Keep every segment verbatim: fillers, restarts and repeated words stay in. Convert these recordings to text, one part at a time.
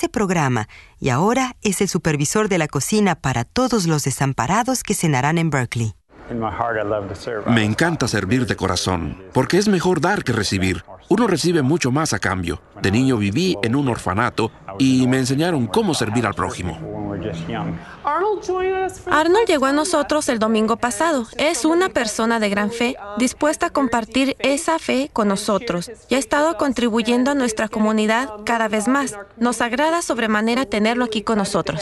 ese programa y ahora es el supervisor de la cocina para todos los desamparados que cenarán en Berkeley. Me encanta servir de corazón, porque es mejor dar que recibir. Uno recibe mucho más a cambio. De niño viví en un orfanato y me enseñaron cómo servir al prójimo. Arnold llegó a nosotros el domingo pasado. Es una persona de gran fe, dispuesta a compartir esa fe con nosotros y ha estado contribuyendo a nuestra comunidad cada vez más. Nos agrada sobremanera tenerlo aquí con nosotros.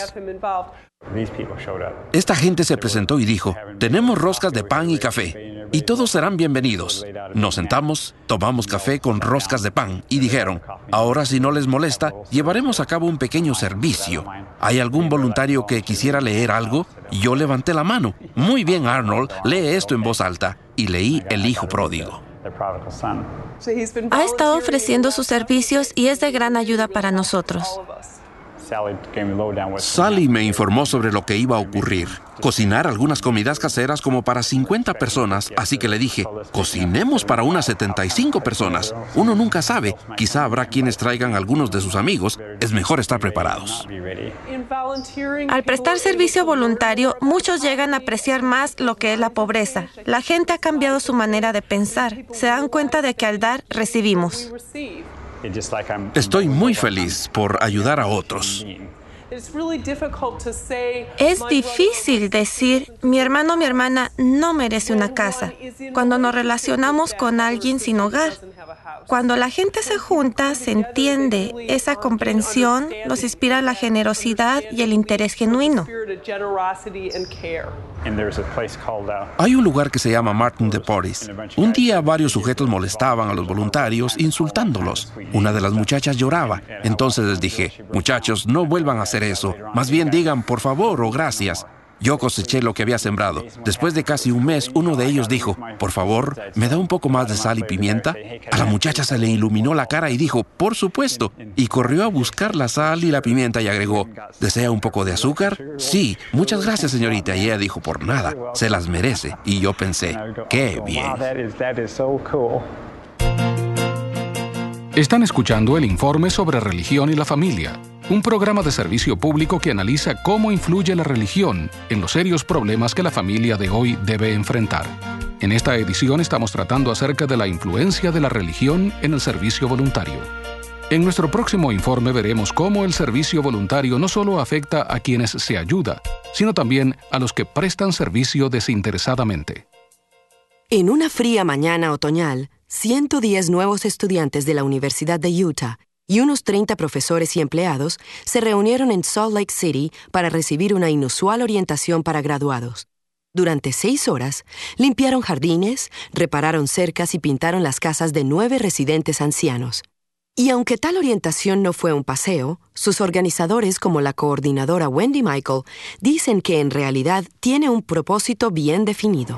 Esta gente se presentó y dijo, tenemos roscas de pan y café, y todos serán bienvenidos. Nos sentamos, tomamos café con roscas de pan, y dijeron, ahora si no les molesta, llevaremos a cabo un pequeño servicio. ¿Hay algún voluntario que quisiera leer algo? Yo levanté la mano. Muy bien, Arnold, lee esto en voz alta. Y leí El Hijo Pródigo. Ha estado ofreciendo sus servicios y es de gran ayuda para nosotros. Sally me informó sobre lo que iba a ocurrir. Cocinar algunas comidas caseras como para cincuenta personas, así que le dije, cocinemos para unas setenta y cinco personas. Uno nunca sabe, quizá habrá quienes traigan algunos de sus amigos. Es mejor estar preparados. Al prestar servicio voluntario, muchos llegan a apreciar más lo que es la pobreza. La gente ha cambiado su manera de pensar. Se dan cuenta de que al dar, recibimos. Estoy muy feliz por ayudar a otros. Es difícil decir, mi hermano o mi hermana no merece una casa, cuando nos relacionamos con alguien sin hogar. Cuando la gente se junta, se entiende. Esa comprensión nos inspira la generosidad y el interés genuino. Hay un lugar que se llama Martin de Porres. Un día varios sujetos molestaban a los voluntarios insultándolos. Una de las muchachas lloraba. Entonces les dije, muchachos, no vuelvan a hacer eso. Más bien digan por favor o gracias. Yo coseché lo que había sembrado. Después de casi un mes, uno de ellos dijo, por favor, ¿me da un poco más de sal y pimienta? A la muchacha se le iluminó la cara y dijo, por supuesto. Y corrió a buscar la sal y la pimienta y agregó, ¿desea un poco de azúcar? Sí, muchas gracias, señorita. Y ella dijo, por nada, se las merece. Y yo pensé, qué bien. Están escuchando el informe sobre religión y la familia, un programa de servicio público que analiza cómo influye la religión en los serios problemas que la familia de hoy debe enfrentar. En esta edición estamos tratando acerca de la influencia de la religión en el servicio voluntario. En nuestro próximo informe veremos cómo el servicio voluntario no solo afecta a quienes se ayuda, sino también a los que prestan servicio desinteresadamente. En una fría mañana otoñal, ciento diez nuevos estudiantes de la Universidad de Utah y unos treinta profesores y empleados se reunieron en Salt Lake City para recibir una inusual orientación para graduados. Durante seis horas, limpiaron jardines, repararon cercas y pintaron las casas de nueve residentes ancianos. Y aunque tal orientación no fue un paseo, sus organizadores, como la coordinadora Wendy Michael, dicen que en realidad tiene un propósito bien definido.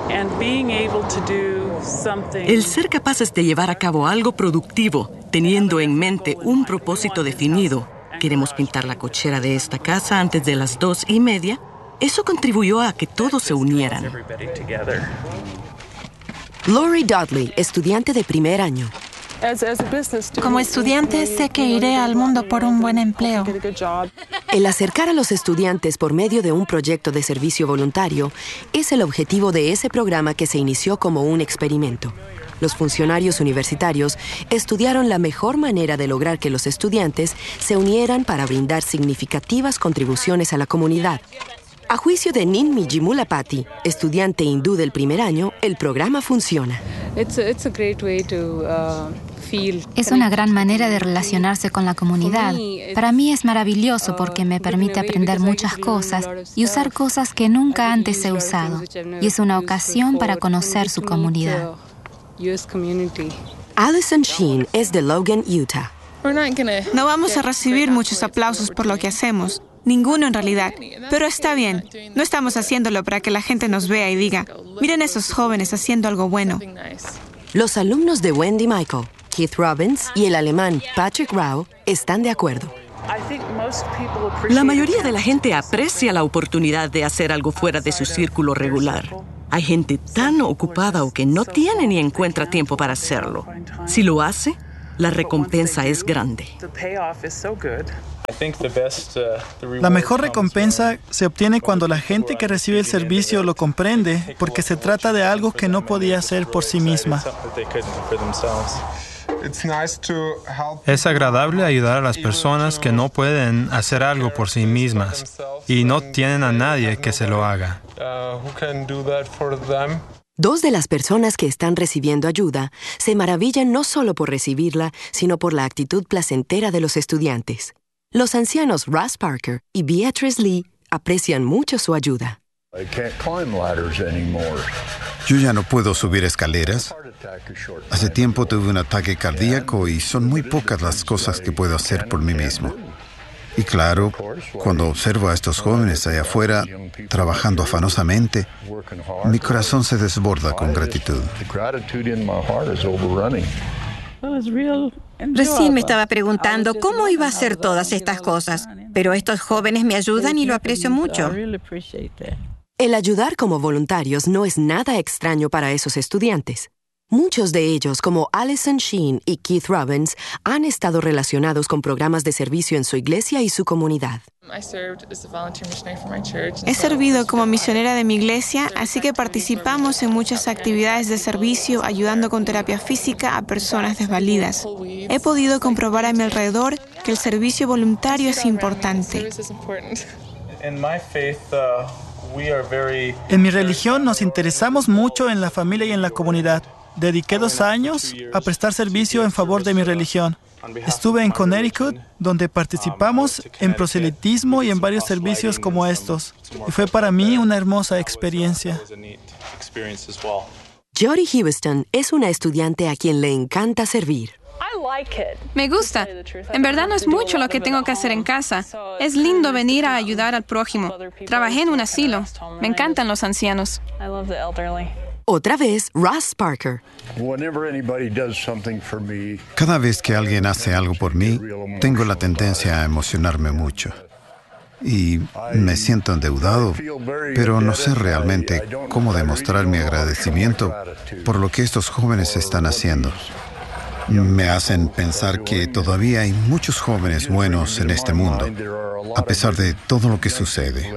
El ser capaces de llevar a cabo algo productivo, teniendo en mente un propósito definido. Queremos pintar la cochera de esta casa antes de las dos y media. Eso contribuyó a que todos se unieran. Lori Dudley, estudiante de primer año. Como estudiante, sé que iré al mundo por un buen empleo. El acercar a los estudiantes por medio de un proyecto de servicio voluntario es el objetivo de ese programa que se inició como un experimento. Los funcionarios universitarios estudiaron la mejor manera de lograr que los estudiantes se unieran para brindar significativas contribuciones a la comunidad. A juicio de Ninmi Jimulapati, estudiante hindú del primer año, el programa funciona. Es una gran manera de relacionarse con la comunidad. Para mí es maravilloso porque me permite aprender muchas cosas y usar cosas que nunca antes he usado. Y es una ocasión para conocer su comunidad. Allison Sheen es de Logan, Utah. No vamos a recibir muchos aplausos por lo que hacemos. Ninguno en realidad. Pero está bien. No estamos haciéndolo para que la gente nos vea y diga, miren a esos jóvenes haciendo algo bueno. Los alumnos de Wendy Michael, Keith Robbins y el alemán Patrick Rao están de acuerdo. La mayoría de la gente aprecia la oportunidad de hacer algo fuera de su círculo regular. Hay gente tan ocupada o que no tiene ni encuentra tiempo para hacerlo. Si lo hace, la recompensa es grande. La mejor recompensa se obtiene cuando la gente que recibe el servicio lo comprende, porque se trata de algo que no podía hacer por sí misma. Es agradable ayudar a las personas que no pueden hacer algo por sí mismas y no tienen a nadie que se lo haga. Dos de las personas que están recibiendo ayuda se maravillan no solo por recibirla, sino por la actitud placentera de los estudiantes. Los ancianos Russ Parker y Beatrice Lee aprecian mucho su ayuda. Yo ya no puedo subir escaleras. Hace tiempo tuve un ataque cardíaco y son muy pocas las cosas que puedo hacer por mí mismo. Y claro, cuando observo a estos jóvenes allá afuera trabajando afanosamente, mi corazón se desborda con gratitud. Recién me estaba preguntando cómo iba a hacer todas estas cosas, pero estos jóvenes me ayudan y lo aprecio mucho. El ayudar como voluntarios no es nada extraño para esos estudiantes. Muchos de ellos, como Allison Sheen y Keith Robbins, han estado relacionados con programas de servicio en su iglesia y su comunidad. He servido como misionera de mi iglesia, así que participamos en muchas actividades de servicio ayudando con terapia física a personas desvalidas. He podido comprobar a mi alrededor que el servicio voluntario es importante. En mi religión nos interesamos mucho en la familia y en la comunidad. Dediqué dos años a prestar servicio en favor de mi religión. Estuve en Connecticut, donde participamos en proselitismo y en varios servicios como estos. Y fue para mí una hermosa experiencia. Jody Houston es una estudiante a quien le encanta servir. Me gusta. En verdad no es mucho lo que tengo que hacer en casa. Es lindo venir a ayudar al prójimo. Trabajé en un asilo. Me encantan los ancianos. Otra vez, Russ Parker. Cada vez que alguien hace algo por mí, tengo la tendencia a emocionarme mucho. Y me siento endeudado, pero no sé realmente cómo demostrar mi agradecimiento por lo que estos jóvenes están haciendo. Me hacen pensar que todavía hay muchos jóvenes buenos en este mundo, a pesar de todo lo que sucede.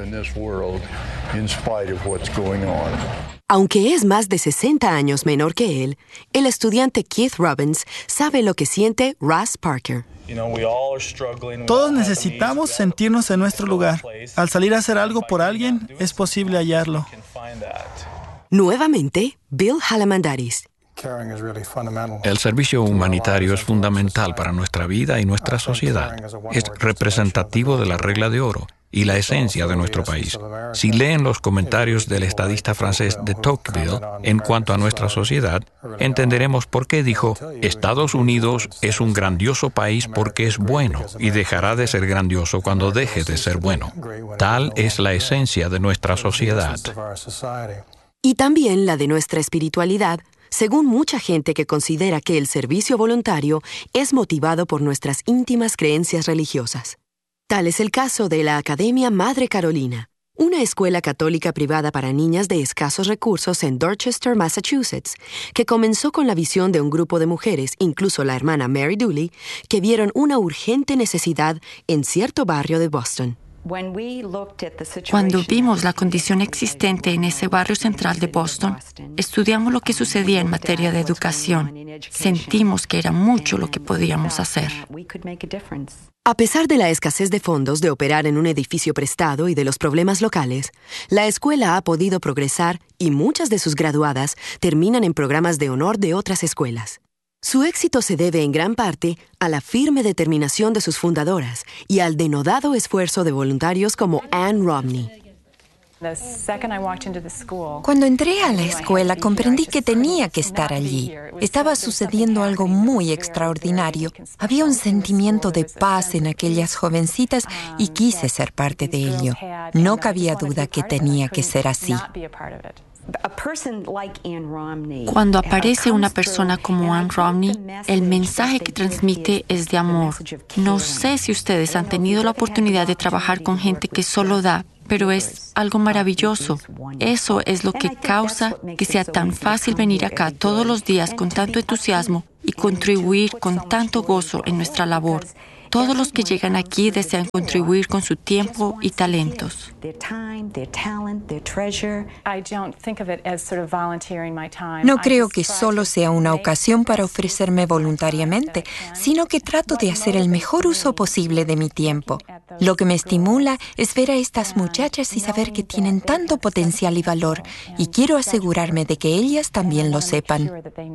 Aunque es más de sesenta años menor que él, el estudiante Keith Robbins sabe lo que siente Russ Parker. Todos necesitamos sentirnos en nuestro lugar. Al salir a hacer algo por alguien, es posible hallarlo. Nuevamente, Bill Halamandaris. El servicio humanitario es fundamental para nuestra vida y nuestra sociedad. Es representativo de la regla de oro y la esencia de nuestro país. Si leen los comentarios del estadista francés de Tocqueville en cuanto a nuestra sociedad, entenderemos por qué dijo: Estados Unidos es un grandioso país porque es bueno y dejará de ser grandioso cuando deje de ser bueno. Tal es la esencia de nuestra sociedad. Y también la de nuestra espiritualidad, según mucha gente que considera que el servicio voluntario es motivado por nuestras íntimas creencias religiosas. Tal es el caso de la Academia Madre Carolina, una escuela católica privada para niñas de escasos recursos en Dorchester, Massachusetts, que comenzó con la visión de un grupo de mujeres, incluso la hermana Mary Dooley, que vieron una urgente necesidad en cierto barrio de Boston. Cuando vimos la condición existente en ese barrio central de Boston, estudiamos lo que sucedía en materia de educación. Sentimos que era mucho lo que podíamos hacer. A pesar de la escasez de fondos de operar en un edificio prestado y de los problemas locales, la escuela ha podido progresar y muchas de sus graduadas terminan en programas de honor de otras escuelas. Su éxito se debe en gran parte a la firme determinación de sus fundadoras y al denodado esfuerzo de voluntarios como Ann Romney. Cuando entré a la escuela, comprendí que tenía que estar allí. Estaba sucediendo algo muy extraordinario. Había un sentimiento de paz en aquellas jovencitas y quise ser parte de ello. No cabía duda que tenía que ser así. Cuando aparece una persona como Ann Romney, el mensaje que transmite es de amor. No sé si ustedes han tenido la oportunidad de trabajar con gente que solo da, pero es algo maravilloso. Eso es lo que causa que sea tan fácil venir acá todos los días con tanto entusiasmo y contribuir con tanto gozo en nuestra labor. Todos los que llegan aquí desean contribuir con su tiempo y talentos. No creo que solo sea una ocasión para ofrecerme voluntariamente, sino que trato de hacer el mejor uso posible de mi tiempo. Lo que me estimula es ver a estas muchachas y saber que tienen tanto potencial y valor, y quiero asegurarme de que ellas también lo sepan.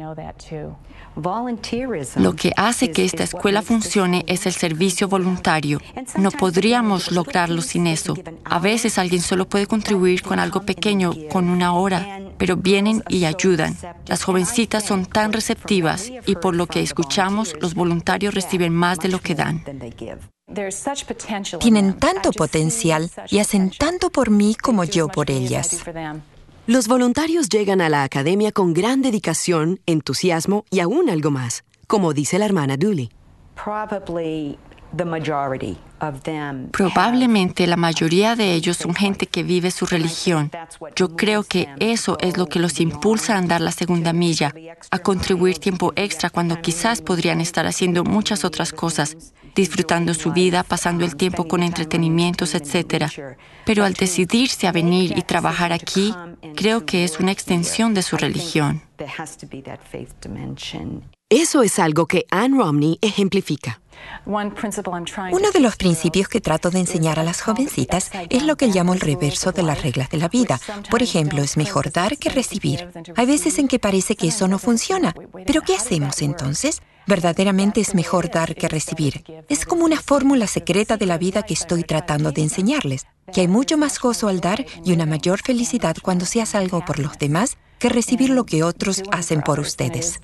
Lo que hace que esta escuela funcione es el servicio voluntario. No podríamos lograrlo sin eso. A veces alguien solo puede contribuir con algo pequeño, con una hora, pero vienen y ayudan. Las jovencitas son tan receptivas y por lo que escuchamos, los voluntarios reciben más de lo que dan. Tienen tanto potencial y hacen tanto por mí como yo por ellas. Los voluntarios llegan a la academia con gran dedicación, entusiasmo y aún algo más, como dice la hermana Dooley. Probablemente la mayoría de ellos son gente que vive su religión. Yo creo que eso es lo que los impulsa a andar la segunda milla, a contribuir tiempo extra cuando quizás podrían estar haciendo muchas otras cosas, disfrutando su vida, pasando el tiempo con entretenimientos, etcétera. Pero al decidirse a venir y trabajar aquí, creo que es una extensión de su religión. Eso es algo que Ann Romney ejemplifica. Uno de los principios que trato de enseñar a las jovencitas es lo que llamo el reverso de las reglas de la vida. Por ejemplo, es mejor dar que recibir. Hay veces en que parece que eso no funciona. ¿Pero qué hacemos entonces? Verdaderamente es mejor dar que recibir. Es como una fórmula secreta de la vida que estoy tratando de enseñarles, que hay mucho más gozo al dar y una mayor felicidad cuando se hace algo por los demás que recibir lo que otros hacen por ustedes.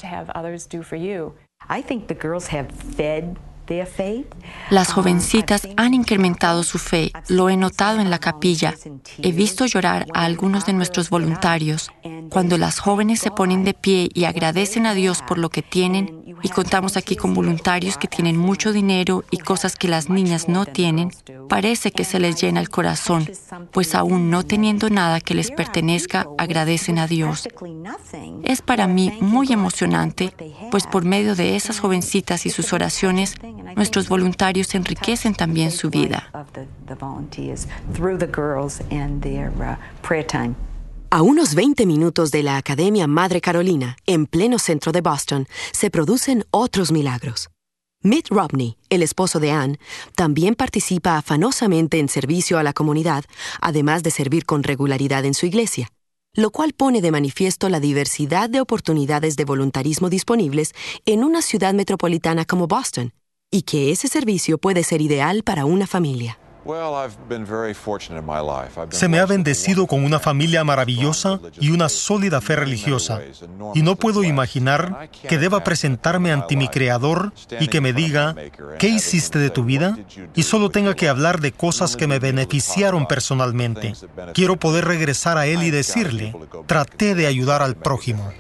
Las jovencitas han incrementado su fe, lo he notado en la capilla. He visto llorar a algunos de nuestros voluntarios. Cuando las jóvenes se ponen de pie y agradecen a Dios por lo que tienen, y contamos aquí con voluntarios que tienen mucho dinero y cosas que las niñas no tienen, parece que se les llena el corazón, pues aún no teniendo nada que les pertenezca, agradecen a Dios. Es para mí muy emocionante, pues por medio de esas jovencitas y sus oraciones, nuestros voluntarios enriquecen también su vida. A unos veinte minutos de la Academia Madre Carolina, en pleno centro de Boston, se producen otros milagros. Mitt Romney, el esposo de Ann, también participa afanosamente en servicio a la comunidad, además de servir con regularidad en su iglesia, lo cual pone de manifiesto la diversidad de oportunidades de voluntarismo disponibles en una ciudad metropolitana como Boston, y que ese servicio puede ser ideal para una familia. Se me ha bendecido con una familia maravillosa y una sólida fe religiosa, y no puedo imaginar que deba presentarme ante mi Creador y que me diga, ¿qué hiciste de tu vida? Y solo tenga que hablar de cosas que me beneficiaron personalmente. Quiero poder regresar a Él y decirle, traté de ayudar al prójimo.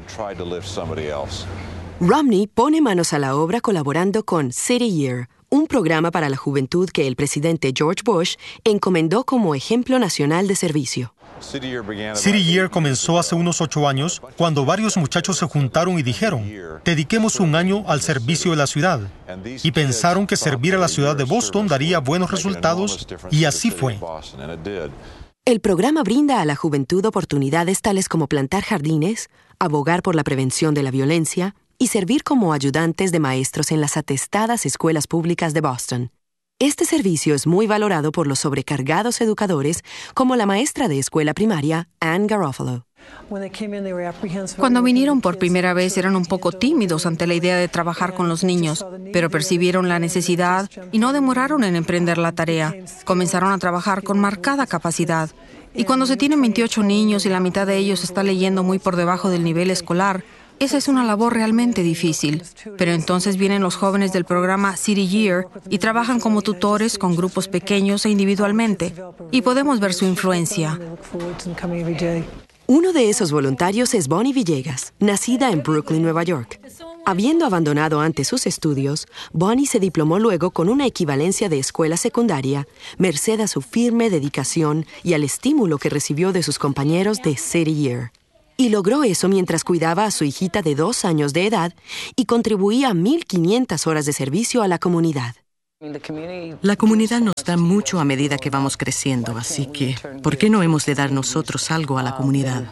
Romney pone manos a la obra colaborando con City Year, un programa para la juventud que el presidente George Bush encomendó como ejemplo nacional de servicio. City Year comenzó hace unos ocho años, cuando varios muchachos se juntaron y dijeron, dediquemos un año al servicio de la ciudad. Y pensaron que servir a la ciudad de Boston daría buenos resultados, y así fue. El programa brinda a la juventud oportunidades tales como plantar jardines, abogar por la prevención de la violencia, y servir como ayudantes de maestros en las atestadas escuelas públicas de Boston. Este servicio es muy valorado por los sobrecargados educadores, como la maestra de escuela primaria, Ann Garofalo. Cuando vinieron por primera vez eran un poco tímidos ante la idea de trabajar con los niños, pero percibieron la necesidad y no demoraron en emprender la tarea. Comenzaron a trabajar con marcada capacidad. Y cuando se tienen veintiocho niños y la mitad de ellos está leyendo muy por debajo del nivel escolar, esa es una labor realmente difícil. Pero entonces vienen los jóvenes del programa City Year y trabajan como tutores con grupos pequeños e individualmente. Y podemos ver su influencia. Uno de esos voluntarios es Bonnie Villegas, nacida en Brooklyn, Nueva York. Habiendo abandonado antes sus estudios, Bonnie se diplomó luego con una equivalencia de escuela secundaria, merced a su firme dedicación y al estímulo que recibió de sus compañeros de City Year. Y logró eso mientras cuidaba a su hijita de dos años de edad y contribuía a mil quinientas horas de servicio a la comunidad. La comunidad nos da mucho a medida que vamos creciendo, así que, ¿por qué no hemos de dar nosotros algo a la comunidad?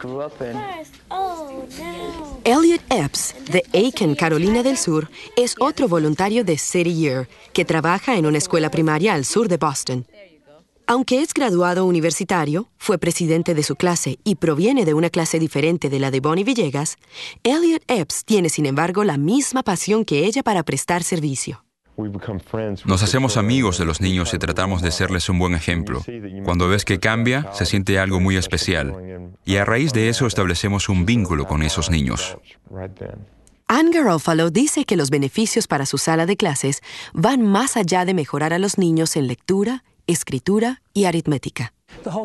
Elliot Epps, de Aiken, Carolina del Sur, es otro voluntario de City Year, que trabaja en una escuela primaria al sur de Boston. Aunque es graduado universitario, fue presidente de su clase y proviene de una clase diferente de la de Bonnie Villegas, Elliot Epps tiene, sin embargo, la misma pasión que ella para prestar servicio. Nos hacemos amigos de los niños y tratamos de serles un buen ejemplo. Cuando ves que cambia, se siente algo muy especial. Y a raíz de eso establecemos un vínculo con esos niños. Ann Garofalo dice que los beneficios para su sala de clases van más allá de mejorar a los niños en lectura, escritura y aritmética.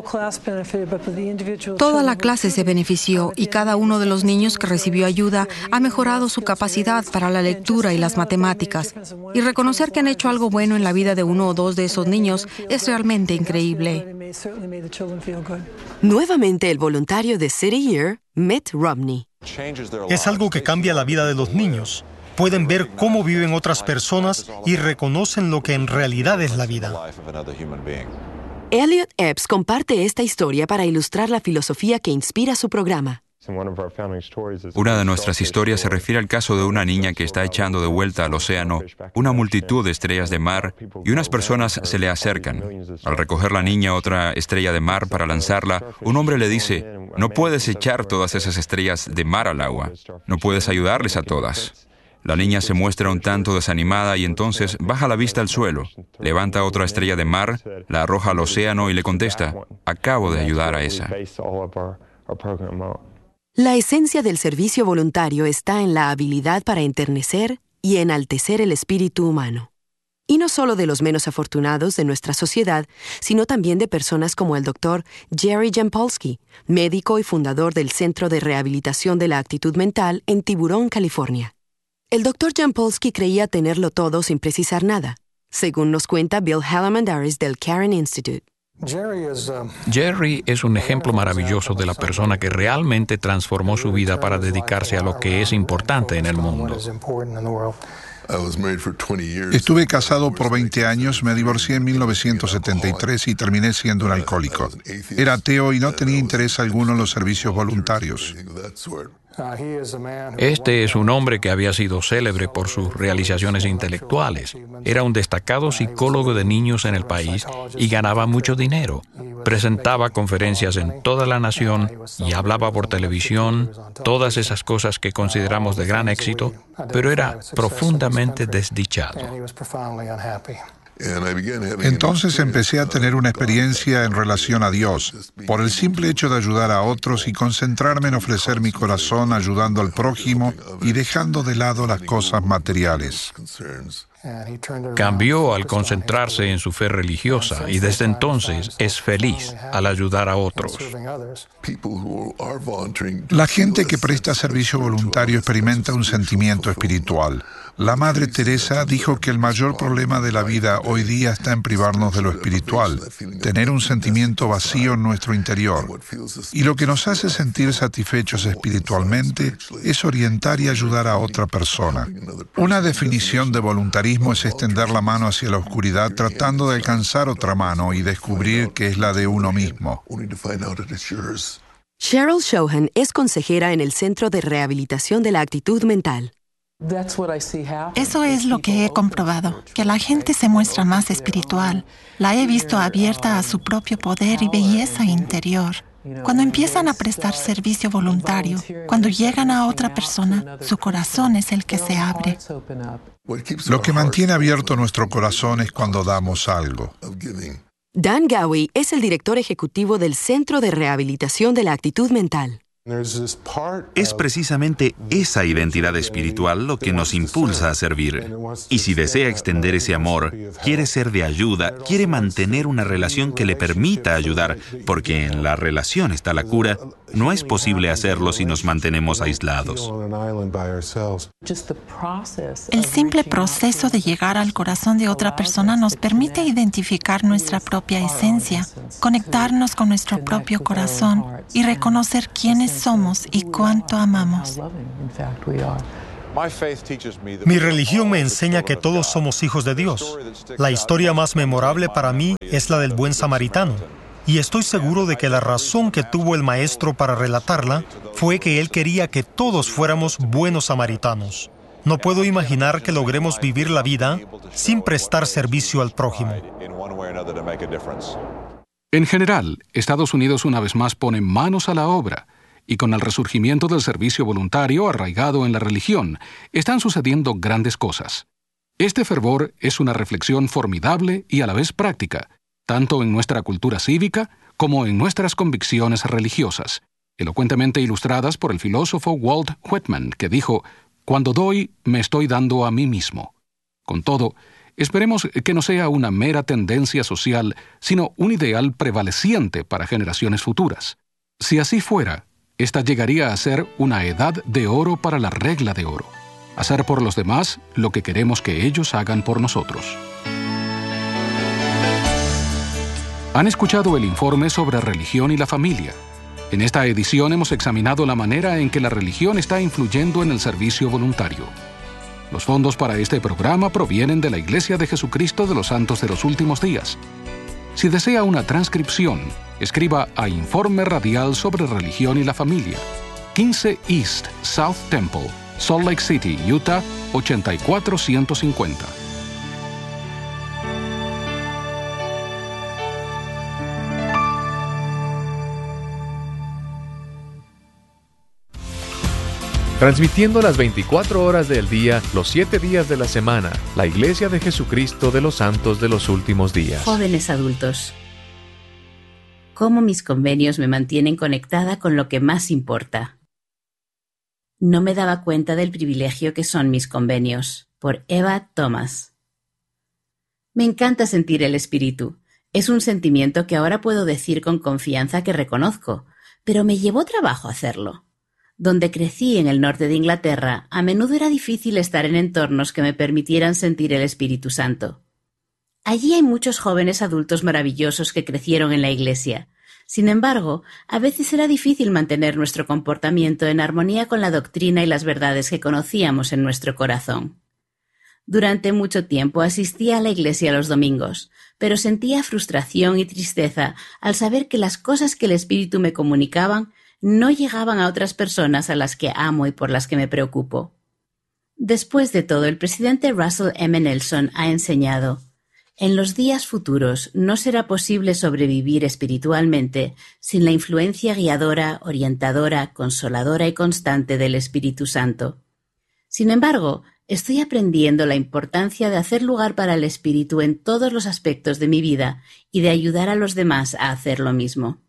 Toda la clase se benefició y cada uno de los niños que recibió ayuda ha mejorado su capacidad para la lectura y las matemáticas. Y reconocer que han hecho algo bueno en la vida de uno o dos de esos niños es realmente increíble. Nuevamente el voluntario de City Year, Mitt Romney. Es algo que cambia la vida de los niños. Pueden ver cómo viven otras personas y reconocen lo que en realidad es la vida. Elliot Epps comparte esta historia para ilustrar la filosofía que inspira su programa. Una de nuestras historias se refiere al caso de una niña que está echando de vuelta al océano una multitud de estrellas de mar y unas personas se le acercan. Al recoger la niña otra estrella de mar para lanzarla, un hombre le dice: «No puedes echar todas esas estrellas de mar al agua. No puedes ayudarles a todas». La niña se muestra un tanto desanimada y entonces baja la vista al suelo, levanta otra estrella de mar, la arroja al océano y le contesta: «Acabo de ayudar a esa». La esencia del servicio voluntario está en la habilidad para enternecer y enaltecer el espíritu humano. Y no solo de los menos afortunados de nuestra sociedad, sino también de personas como el doctor Jerry Jampolsky, médico y fundador del Centro de Rehabilitación de la Actitud Mental en Tiburón, California. El doctor Jampolsky creía tenerlo todo sin precisar nada, según nos cuenta Bill Halamandaris del Caron Institute. Jerry es un ejemplo maravilloso de la persona que realmente transformó su vida para dedicarse a lo que es importante en el mundo. Estuve casado por veinte años, me divorcié en mil novecientos setenta y tres y terminé siendo un alcohólico. Era ateo y no tenía interés alguno en los servicios voluntarios. Este es un hombre que había sido célebre por sus realizaciones intelectuales. Era un destacado psicólogo de niños en el país y ganaba mucho dinero. Presentaba conferencias en toda la nación y hablaba por televisión, todas esas cosas que consideramos de gran éxito, pero era profundamente desdichado. Entonces empecé a tener una experiencia en relación a Dios, por el simple hecho de ayudar a otros y concentrarme en ofrecer mi corazón ayudando al prójimo y dejando de lado las cosas materiales. Cambió al concentrarse en su fe religiosa y desde entonces es feliz al ayudar a otros. La gente que presta servicio voluntario experimenta un sentimiento espiritual. La Madre Teresa dijo que el mayor problema de la vida hoy día está en privarnos de lo espiritual, tener un sentimiento vacío en nuestro interior. Y lo que nos hace sentir satisfechos espiritualmente es orientar y ayudar a otra persona. Una definición de voluntarismo es extender la mano hacia la oscuridad tratando de alcanzar otra mano y descubrir que es la de uno mismo. Cheryl Shohan es consejera en el Centro de Rehabilitación de la Actitud Mental. Eso es lo que he comprobado, que la gente se muestra más espiritual. La he visto abierta a su propio poder y belleza interior. Cuando empiezan a prestar servicio voluntario, cuando llegan a otra persona, su corazón es el que se abre. Lo que mantiene abierto nuestro corazón es cuando damos algo. Dan Gowie es el director ejecutivo del Centro de Rehabilitación de la Actitud Mental. Es precisamente esa identidad espiritual lo que nos impulsa a servir. Y si desea extender ese amor, quiere ser de ayuda, quiere mantener una relación que le permita ayudar, porque en la relación está la cura, no es posible hacerlo si nos mantenemos aislados. El simple proceso de llegar al corazón de otra persona nos permite identificar nuestra propia esencia, conectarnos con nuestro propio corazón y reconocer quiénes somos y cuánto amamos. Mi religión me enseña que todos somos hijos de Dios. La historia más memorable para mí es la del buen samaritano. Y estoy seguro de que la razón que tuvo el maestro para relatarla fue que él quería que todos fuéramos buenos samaritanos. No puedo imaginar que logremos vivir la vida sin prestar servicio al prójimo. En general, Estados Unidos una vez más pone manos a la obra, y con el resurgimiento del servicio voluntario arraigado en la religión, están sucediendo grandes cosas. Este fervor es una reflexión formidable y a la vez práctica, tanto en nuestra cultura cívica como en nuestras convicciones religiosas, elocuentemente ilustradas por el filósofo Walt Whitman, que dijo: «Cuando doy, me estoy dando a mí mismo». Con todo, esperemos que no sea una mera tendencia social, sino un ideal prevaleciente para generaciones futuras. Si así fuera, esta llegaría a ser una edad de oro para la regla de oro: hacer por los demás lo que queremos que ellos hagan por nosotros. Han escuchado el informe sobre religión y la familia. En esta edición hemos examinado la manera en que la religión está influyendo en el servicio voluntario. Los fondos para este programa provienen de la Iglesia de Jesucristo de los Santos de los Últimos Días. Si desea una transcripción, escriba a Informe Radial sobre Religión y la Familia, quince East South Temple, Salt Lake City, Utah, ochenta y cuatro ciento cincuenta. Transmitiendo las veinticuatro horas del día, los siete días de la semana, la Iglesia de Jesucristo de los Santos de los Últimos Días. Jóvenes adultos. ¿Cómo mis convenios me mantienen conectada con lo que más importa? No me daba cuenta del privilegio que son mis convenios. Por Eva Thomas. Me encanta sentir el espíritu. Es un sentimiento que ahora puedo decir con confianza que reconozco, pero me llevó trabajo hacerlo. Donde crecí en el norte de Inglaterra, a menudo era difícil estar en entornos que me permitieran sentir el Espíritu Santo. Allí hay muchos jóvenes adultos maravillosos que crecieron en la iglesia. Sin embargo, a veces era difícil mantener nuestro comportamiento en armonía con la doctrina y las verdades que conocíamos en nuestro corazón. Durante mucho tiempo asistía a la iglesia los domingos, pero sentía frustración y tristeza al saber que las cosas que el Espíritu me comunicaban no llegaban a otras personas a las que amo y por las que me preocupo. Después de todo, el presidente Russell M. Nelson ha enseñado: en los días futuros no será posible sobrevivir espiritualmente sin la influencia guiadora, orientadora, consoladora y constante del Espíritu Santo. Sin embargo, estoy aprendiendo la importancia de hacer lugar para el Espíritu en todos los aspectos de mi vida y de ayudar a los demás a hacer lo mismo.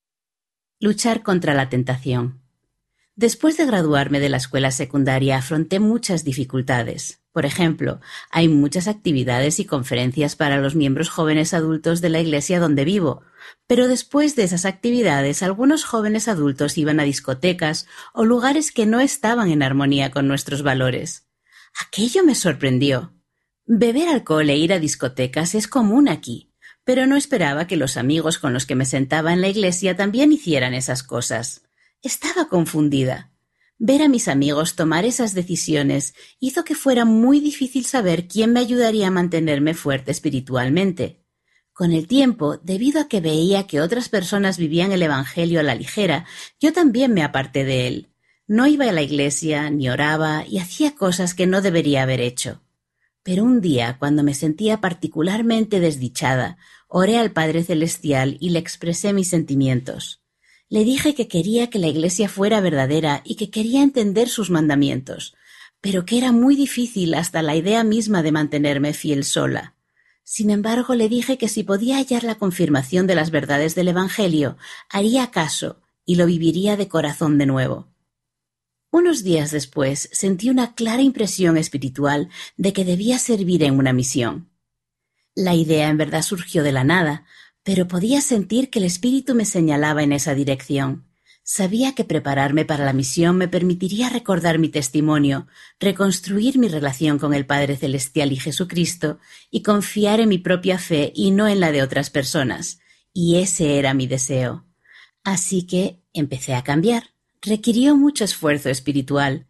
Luchar contra la tentación. Después de graduarme de la escuela secundaria, afronté muchas dificultades. Por ejemplo, hay muchas actividades y conferencias para los miembros jóvenes adultos de la iglesia donde vivo, pero después de esas actividades, algunos jóvenes adultos iban a discotecas o lugares que no estaban en armonía con nuestros valores. Aquello me sorprendió. Beber alcohol e ir a discotecas es común aquí, pero no esperaba que los amigos con los que me sentaba en la iglesia también hicieran esas cosas. Estaba confundida. Ver a mis amigos tomar esas decisiones hizo que fuera muy difícil saber quién me ayudaría a mantenerme fuerte espiritualmente. Con el tiempo, debido a que veía que otras personas vivían el Evangelio a la ligera, yo también me aparté de él. No iba a la iglesia, ni oraba, y hacía cosas que no debería haber hecho. Pero un día, cuando me sentía particularmente desdichada, oré al Padre Celestial y le expresé mis sentimientos. Le dije que quería que la iglesia fuera verdadera y que quería entender sus mandamientos, pero que era muy difícil hasta la idea misma de mantenerme fiel sola. Sin embargo, le dije que si podía hallar la confirmación de las verdades del Evangelio, haría caso y lo viviría de corazón de nuevo. Unos días después sentí una clara impresión espiritual de que debía servir en una misión. La idea en verdad surgió de la nada, pero podía sentir que el Espíritu me señalaba en esa dirección. Sabía que prepararme para la misión me permitiría recordar mi testimonio, reconstruir mi relación con el Padre Celestial y Jesucristo y confiar en mi propia fe y no en la de otras personas. Y ese era mi deseo. Así que empecé a cambiar. Requirió mucho esfuerzo espiritual.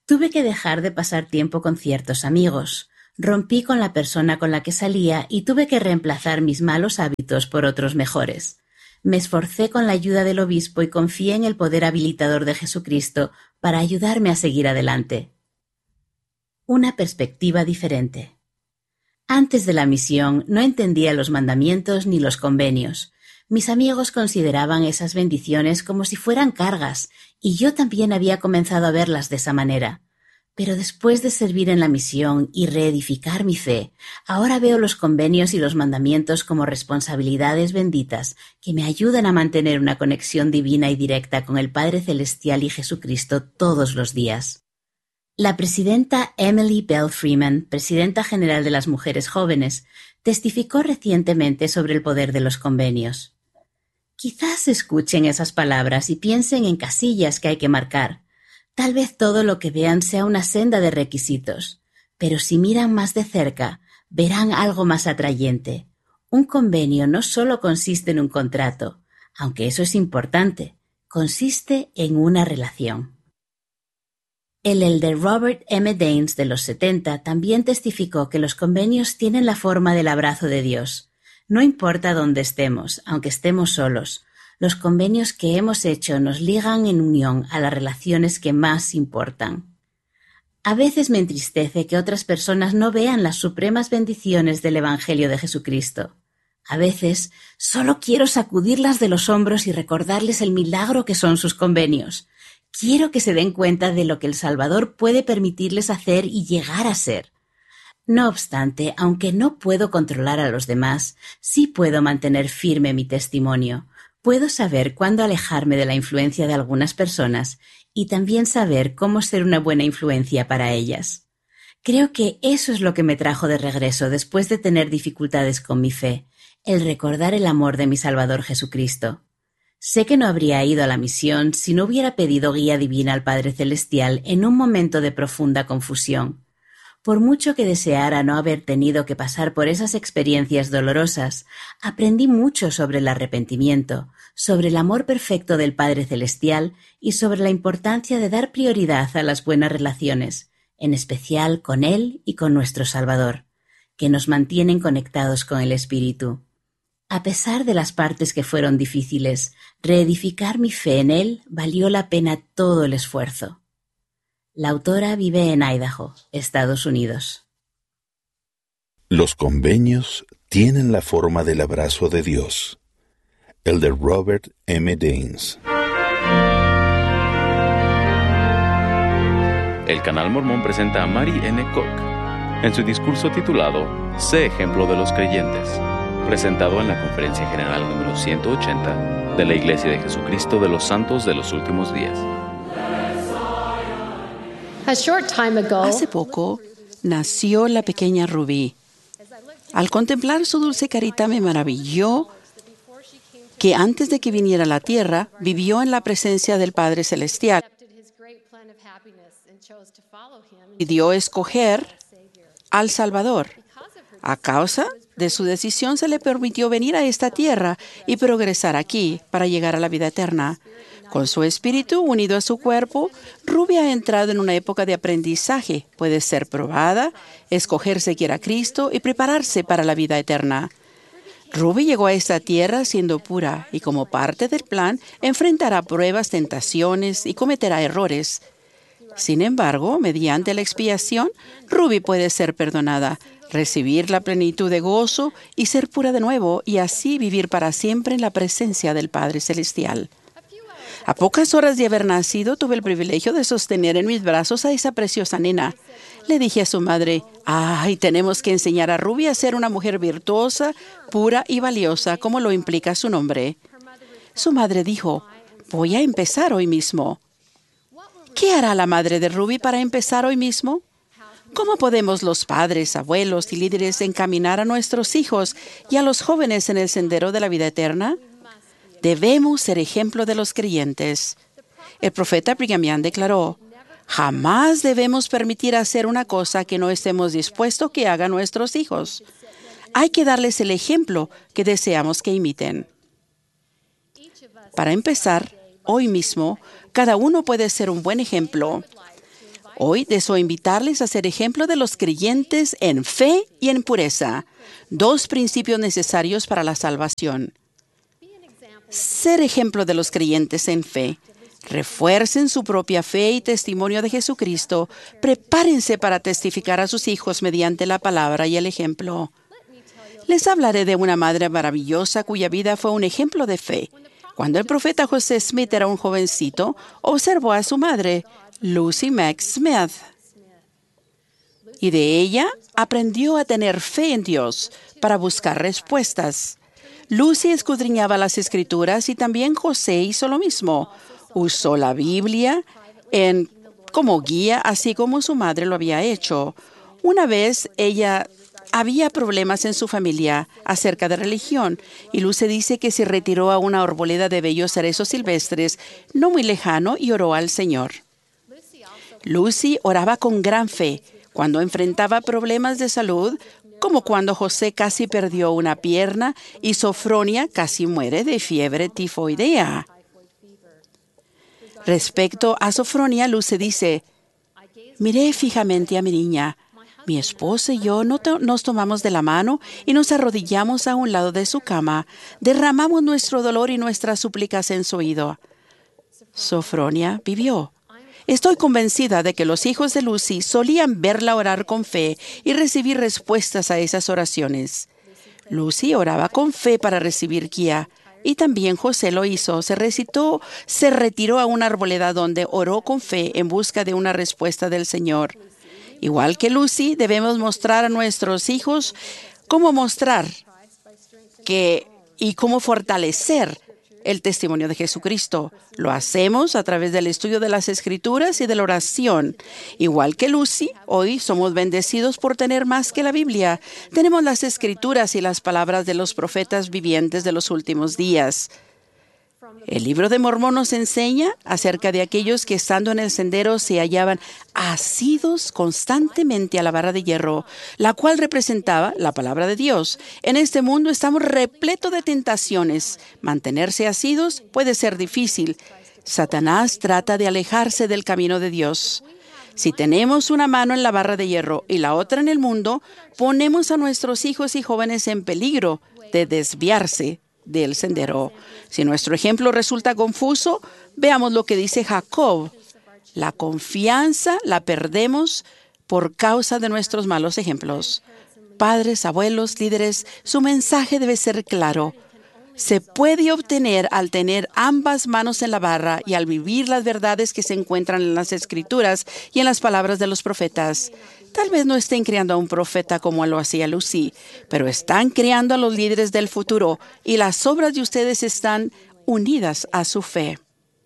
Tuve que dejar de pasar tiempo con ciertos amigos. Rompí con la persona con la que salía y tuve que reemplazar mis malos hábitos por otros mejores. Me esforcé con la ayuda del obispo y confié en el poder habilitador de Jesucristo para ayudarme a seguir adelante. Una perspectiva diferente. Antes de la misión no entendía los mandamientos ni los convenios. Mis amigos consideraban esas bendiciones como si fueran cargas, y yo también había comenzado a verlas de esa manera. Pero después de servir en la misión y reedificar mi fe, ahora veo los convenios y los mandamientos como responsabilidades benditas que me ayudan a mantener una conexión divina y directa con el Padre Celestial y Jesucristo todos los días. La presidenta Emily Bell Freeman, presidenta general de las Mujeres Jóvenes, testificó recientemente sobre el poder de los convenios. Quizás escuchen esas palabras y piensen en casillas que hay que marcar. Tal vez todo lo que vean sea una senda de requisitos, pero si miran más de cerca, verán algo más atrayente. Un convenio no solo consiste en un contrato, aunque eso es importante, consiste en una relación. El elder Robert M. Daines de los setenta también testificó que los convenios tienen la forma del abrazo de Dios. No importa dónde estemos, aunque estemos solos, los convenios que hemos hecho nos ligan en unión a las relaciones que más importan. A veces me entristece que otras personas no vean las supremas bendiciones del Evangelio de Jesucristo. A veces solo quiero sacudirlas de los hombros y recordarles el milagro que son sus convenios. Quiero que se den cuenta de lo que el Salvador puede permitirles hacer y llegar a ser. No obstante, aunque no puedo controlar a los demás, sí puedo mantener firme mi testimonio. Puedo saber cuándo alejarme de la influencia de algunas personas y también saber cómo ser una buena influencia para ellas. Creo que eso es lo que me trajo de regreso después de tener dificultades con mi fe, el recordar el amor de mi Salvador Jesucristo. Sé que no habría ido a la misión si no hubiera pedido guía divina al Padre Celestial en un momento de profunda confusión. Por mucho que deseara no haber tenido que pasar por esas experiencias dolorosas, aprendí mucho sobre el arrepentimiento, sobre el amor perfecto del Padre Celestial y sobre la importancia de dar prioridad a las buenas relaciones, en especial con Él y con nuestro Salvador, que nos mantienen conectados con el Espíritu. A pesar de las partes que fueron difíciles, reedificar mi fe en Él valió la pena todo el esfuerzo. La autora vive en Idaho, Estados Unidos. Los convenios tienen la forma del abrazo de Dios. Elder Robert M. Daines. El Canal Mormón presenta a Mary N. Cook en su discurso titulado Sé ejemplo de los creyentes, presentado en la Conferencia General número ciento ochenta de la Iglesia de Jesucristo de los Santos de los Últimos Días. Hace poco nació la pequeña Ruby. Al contemplar su dulce carita me maravilló que antes de que viniera a la tierra vivió en la presencia del Padre Celestial y dio a escoger al Salvador. A causa de su decisión se le permitió venir a esta tierra y progresar aquí para llegar a la vida eterna. Con su espíritu unido a su cuerpo, Ruby ha entrado en una época de aprendizaje. Puede ser probada, escoger seguir a Cristo y prepararse para la vida eterna. Ruby llegó a esta tierra siendo pura y como parte del plan enfrentará pruebas, tentaciones y cometerá errores. Sin embargo, mediante la expiación, Ruby puede ser perdonada, recibir la plenitud de gozo y ser pura de nuevo y así vivir para siempre en la presencia del Padre Celestial. A pocas horas de haber nacido, tuve el privilegio de sostener en mis brazos a esa preciosa nena. Le dije a su madre, ¡ay, tenemos que enseñar a Ruby a ser una mujer virtuosa, pura y valiosa, como lo implica su nombre! Su madre dijo, voy a empezar hoy mismo. ¿Qué hará la madre de Ruby para empezar hoy mismo? ¿Cómo podemos los padres, abuelos y líderes encaminar a nuestros hijos y a los jóvenes en el sendero de la vida eterna? Debemos ser ejemplo de los creyentes. El profeta Brigham Young declaró, jamás debemos permitir hacer una cosa que no estemos dispuestos que hagan nuestros hijos. Hay que darles el ejemplo que deseamos que imiten. Para empezar, hoy mismo, cada uno puede ser un buen ejemplo. Hoy deseo invitarles a ser ejemplo de los creyentes en fe y en pureza, dos principios necesarios para la salvación. Ser ejemplo de los creyentes en fe. Refuercen su propia fe y testimonio de Jesucristo. Prepárense para testificar a sus hijos mediante la palabra y el ejemplo. Les hablaré de una madre maravillosa cuya vida fue un ejemplo de fe. Cuando el profeta José Smith era un jovencito, observó a su madre, Lucy Mack Smith, y de ella aprendió a tener fe en Dios para buscar respuestas. Lucy escudriñaba las Escrituras y también José hizo lo mismo. Usó la Biblia en, como guía, así como su madre lo había hecho. Una vez ella había problemas en su familia acerca de religión, y Lucy dice que se retiró a una arboleda de bellos cerezos silvestres no muy lejano y oró al Señor. Lucy oraba con gran fe cuando enfrentaba problemas de salud, como cuando José casi perdió una pierna y Sofronia casi muere de fiebre tifoidea. Respecto a Sofronia, Lucy dice, miré fijamente a mi niña. Mi esposo y yo no to- nos tomamos de la mano y nos arrodillamos a un lado de su cama. Derramamos nuestro dolor y nuestras súplicas en su oído. Sofronia vivió. Estoy convencida de que los hijos de Lucy solían verla orar con fe y recibir respuestas a esas oraciones. Lucy oraba con fe para recibir guía, y también José lo hizo. Se recitó, se retiró a una arboleda donde oró con fe en busca de una respuesta del Señor. Igual que Lucy, debemos mostrar a nuestros hijos cómo mostrar que y cómo fortalecer el testimonio de Jesucristo. Lo hacemos a través del estudio de las Escrituras y de la oración. Igual que Lucy, hoy somos bendecidos por tener más que la Biblia. Tenemos las Escrituras y las palabras de los profetas vivientes de los últimos días. El libro de Mormón nos enseña acerca de aquellos que estando en el sendero se hallaban asidos constantemente a la barra de hierro, la cual representaba la palabra de Dios. En este mundo estamos repletos de tentaciones. Mantenerse asidos puede ser difícil. Satanás trata de alejarse del camino de Dios. Si tenemos una mano en la barra de hierro y la otra en el mundo, ponemos a nuestros hijos y jóvenes en peligro de desviarse del sendero. Si nuestro ejemplo resulta confuso, veamos lo que dice Jacob. La confianza la perdemos por causa de nuestros malos ejemplos. Padres, abuelos, líderes, su mensaje debe ser claro. Se puede obtener al tener ambas manos en la barra y al vivir las verdades que se encuentran en las Escrituras y en las palabras de los profetas. Tal vez no estén criando a un profeta como lo hacía Lucy, pero están criando a los líderes del futuro y las obras de ustedes están unidas a su fe.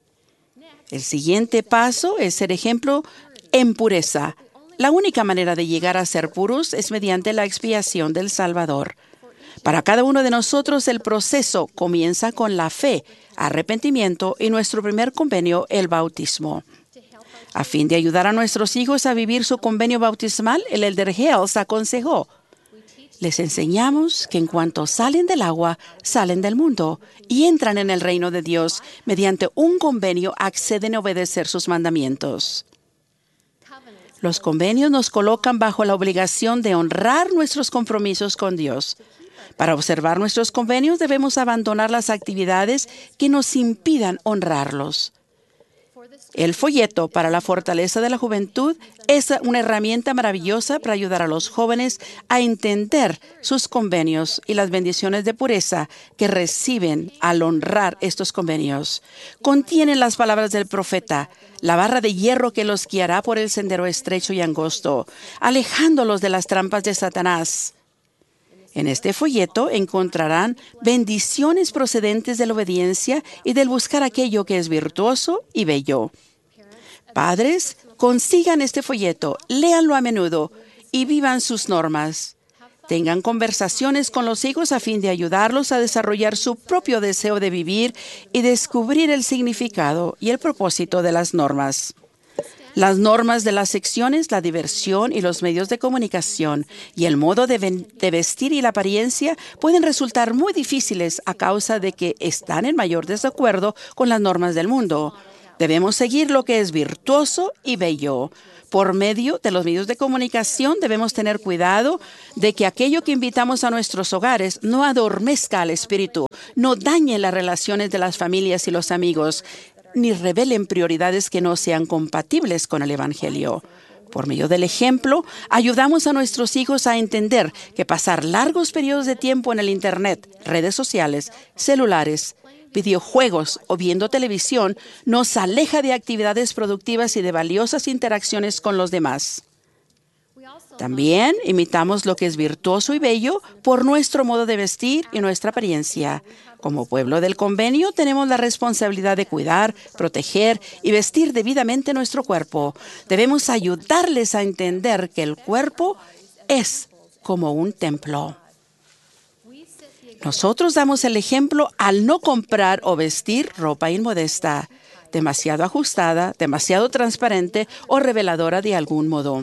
El siguiente paso es ser ejemplo en pureza. La única manera de llegar a ser puros es mediante la expiación del Salvador. Para cada uno de nosotros el proceso comienza con la fe, arrepentimiento y nuestro primer convenio, el bautismo. A fin de ayudar a nuestros hijos a vivir su convenio bautismal, el Elder Hales aconsejó: les enseñamos que en cuanto salen del agua, salen del mundo y entran en el reino de Dios. Mediante un convenio acceden a obedecer sus mandamientos. Los convenios nos colocan bajo la obligación de honrar nuestros compromisos con Dios. Para observar nuestros convenios debemos abandonar las actividades que nos impidan honrarlos. El folleto para la fortaleza de la juventud es una herramienta maravillosa para ayudar a los jóvenes a entender sus convenios y las bendiciones de pureza que reciben al honrar estos convenios. Contienen las palabras del profeta, la barra de hierro que los guiará por el sendero estrecho y angosto, alejándolos de las trampas de Satanás. En este folleto encontrarán bendiciones procedentes de la obediencia y del buscar aquello que es virtuoso y bello. Padres, consigan este folleto, léanlo a menudo y vivan sus normas. Tengan conversaciones con los hijos a fin de ayudarlos a desarrollar su propio deseo de vivir y descubrir el significado y el propósito de las normas. Las normas de las secciones, la diversión y los medios de comunicación y el modo de, de vestir y la apariencia pueden resultar muy difíciles a causa de que están en mayor desacuerdo con las normas del mundo. Debemos seguir lo que es virtuoso y bello. Por medio de los medios de comunicación debemos tener cuidado de que aquello que invitamos a nuestros hogares no adormezca al espíritu, no dañe las relaciones de las familias y los amigos, ni revelen prioridades que no sean compatibles con el Evangelio. Por medio del ejemplo, ayudamos a nuestros hijos a entender que pasar largos periodos de tiempo en el Internet, redes sociales, celulares, videojuegos o viendo televisión nos aleja de actividades productivas y de valiosas interacciones con los demás. También imitamos lo que es virtuoso y bello por nuestro modo de vestir y nuestra apariencia. Como pueblo del convenio, tenemos la responsabilidad de cuidar, proteger y vestir debidamente nuestro cuerpo. Debemos ayudarles a entender que el cuerpo es como un templo. Nosotros damos el ejemplo al no comprar o vestir ropa inmodesta, demasiado ajustada, demasiado transparente o reveladora de algún modo.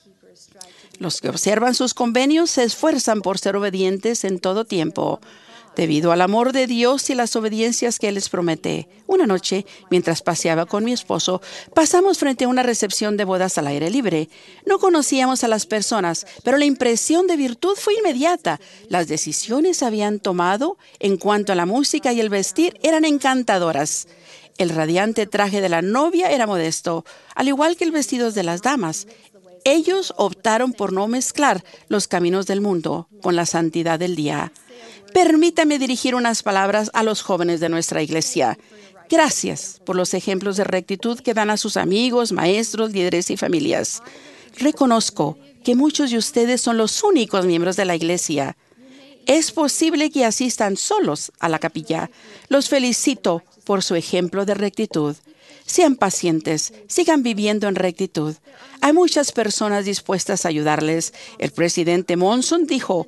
Los que observan sus convenios se esfuerzan por ser obedientes en todo tiempo, debido al amor de Dios y las obediencias que Él les promete. Una noche, mientras paseaba con mi esposo, pasamos frente a una recepción de bodas al aire libre. No conocíamos a las personas, pero la impresión de virtud fue inmediata. Las decisiones se habían tomado en cuanto a la música y el vestir eran encantadoras. El radiante traje de la novia era modesto, al igual que el vestido de las damas. Ellos optaron por no mezclar los caminos del mundo con la santidad del día. Permítame dirigir unas palabras a los jóvenes de nuestra iglesia. Gracias por los ejemplos de rectitud que dan a sus amigos, maestros, líderes y familias. Reconozco que muchos de ustedes son los únicos miembros de la iglesia. Es posible que asistan solos a la capilla. Los felicito por su ejemplo de rectitud. Sean pacientes, sigan viviendo en rectitud. Hay muchas personas dispuestas a ayudarles. El presidente Monson dijo,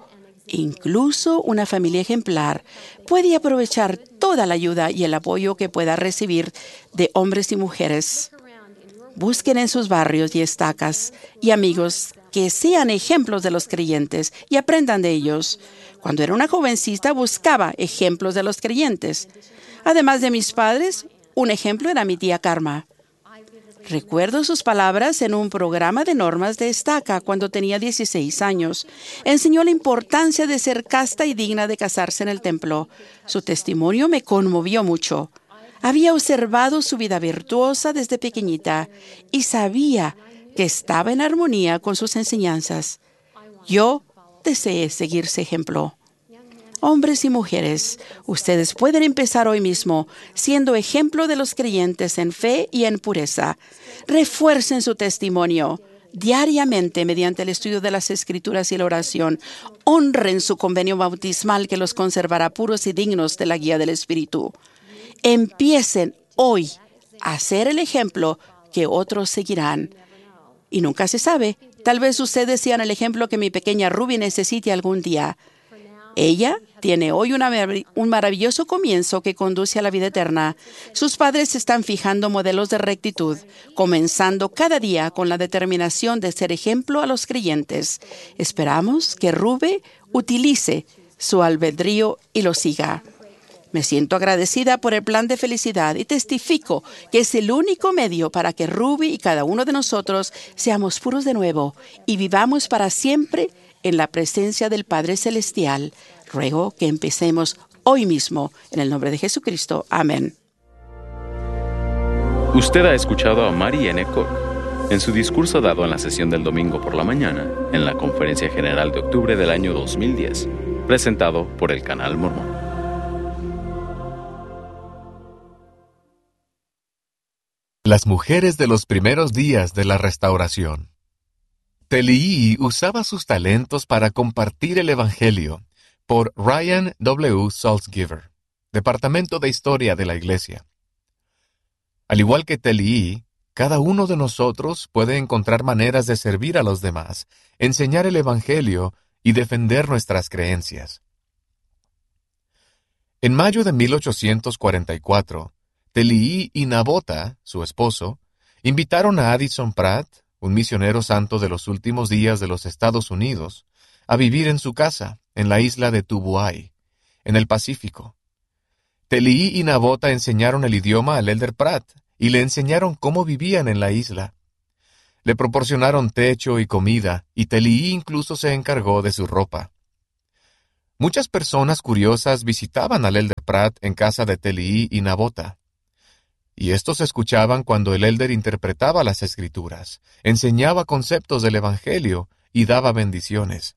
incluso una familia ejemplar puede aprovechar toda la ayuda y el apoyo que pueda recibir de hombres y mujeres. Busquen en sus barrios y estacas y amigos que sean ejemplos de los creyentes y aprendan de ellos. Cuando era una jovencita buscaba ejemplos de los creyentes. Además de mis padres, un ejemplo era mi tía Karma. Recuerdo sus palabras en un programa de normas de estaca cuando tenía dieciséis años. Enseñó la importancia de ser casta y digna de casarse en el templo. Su testimonio me conmovió mucho. Había observado su vida virtuosa desde pequeñita y sabía que estaba en armonía con sus enseñanzas. Yo deseé seguir ese ejemplo. Hombres y mujeres, ustedes pueden empezar hoy mismo siendo ejemplo de los creyentes en fe y en pureza. Refuercen su testimonio diariamente mediante el estudio de las Escrituras y la oración. Honren su convenio bautismal que los conservará puros y dignos de la guía del Espíritu. Empiecen hoy a ser el ejemplo que otros seguirán. Y nunca se sabe, tal vez ustedes sean el ejemplo que mi pequeña Ruby necesite algún día. Ella tiene hoy una, un maravilloso comienzo que conduce a la vida eterna. Sus padres están fijando modelos de rectitud, comenzando cada día con la determinación de ser ejemplo a los creyentes. Esperamos que Ruby utilice su albedrío y lo siga. Me siento agradecida por el plan de felicidad y testifico que es el único medio para que Ruby y cada uno de nosotros seamos puros de nuevo y vivamos para siempre en la presencia del Padre Celestial. Ruego que empecemos hoy mismo en el nombre de Jesucristo. Amén. Usted ha escuchado a Mary N. Cook en su discurso dado en la sesión del domingo por la mañana en la Conferencia General de octubre del año dos mil diez, presentado por el Canal Mormón. Las mujeres de los primeros días de la restauración. Telii usaba sus talentos para compartir el Evangelio, por Ryan W. Salzgiver, Departamento de Historia de la Iglesia. Al igual que Telii, cada uno de nosotros puede encontrar maneras de servir a los demás, enseñar el Evangelio y defender nuestras creencias. En mayo de mil ochocientos cuarenta y cuatro, Telii y Nabota, su esposo, invitaron a Addison Pratt, un misionero santo de los últimos días de los Estados Unidos, a vivir en su casa, en la isla de Tubuai, en el Pacífico. Telii y Nabota enseñaron el idioma al Elder Pratt y le enseñaron cómo vivían en la isla. Le proporcionaron techo y comida, y Telii incluso se encargó de su ropa. Muchas personas curiosas visitaban al elder Pratt en casa de Telii y Nabota. Y estos escuchaban cuando el elder interpretaba las Escrituras, enseñaba conceptos del Evangelio y daba bendiciones.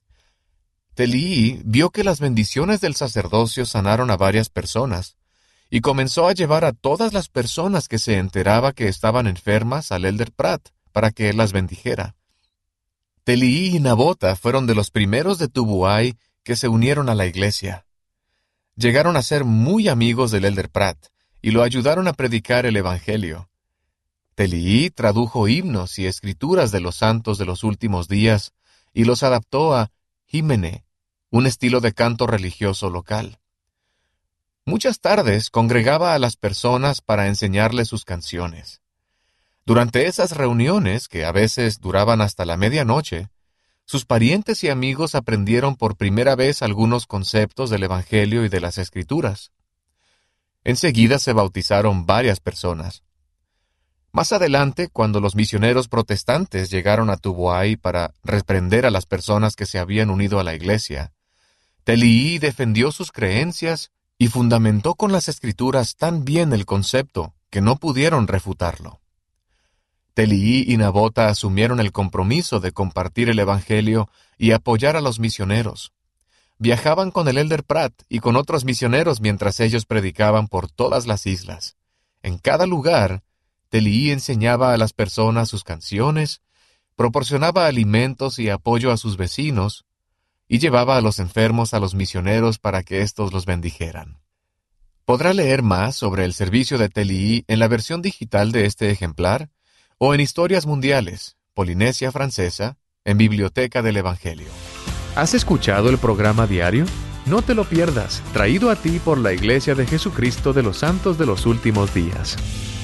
Telii vio que las bendiciones del sacerdocio sanaron a varias personas, y comenzó a llevar a todas las personas que se enteraba que estaban enfermas al elder Pratt para que él las bendijera. Telii y Nabota fueron de los primeros de Tubuai que se unieron a la iglesia. Llegaron a ser muy amigos del elder Pratt y lo ayudaron a predicar el Evangelio. Telii tradujo himnos y escrituras de los santos de los últimos días y los adaptó a himene, un estilo de canto religioso local. Muchas tardes congregaba a las personas para enseñarles sus canciones. Durante esas reuniones, que a veces duraban hasta la medianoche, sus parientes y amigos aprendieron por primera vez algunos conceptos del Evangelio y de las Escrituras. Enseguida se bautizaron varias personas. Más adelante, cuando los misioneros protestantes llegaron a Tubuai para reprender a las personas que se habían unido a la iglesia, Telii defendió sus creencias y fundamentó con las Escrituras tan bien el concepto que no pudieron refutarlo. Telii y Nabota asumieron el compromiso de compartir el Evangelio y apoyar a los misioneros. Viajaban con el elder Pratt y con otros misioneros mientras ellos predicaban por todas las islas. En cada lugar, Telii enseñaba a las personas sus canciones, proporcionaba alimentos y apoyo a sus vecinos, y llevaba a los enfermos a los misioneros para que éstos los bendijeran. Podrá leer más sobre el servicio de Telii en la versión digital de este ejemplar, o en Historias Mundiales, Polinesia Francesa, en Biblioteca del Evangelio. ¿Has escuchado el programa diario? No te lo pierdas, traído a ti por la Iglesia de Jesucristo de los Santos de los Últimos Días.